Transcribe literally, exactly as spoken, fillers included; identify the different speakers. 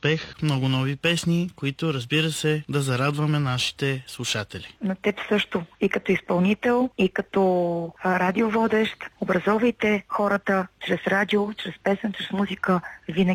Speaker 1: успех, много нови песни, които, разбира се, да зарадваме нашите слушатели.
Speaker 2: На теб също. И като изпълнител, и като радиоводещ, образовайте хората чрез радио, чрез песен, чрез музика, винаги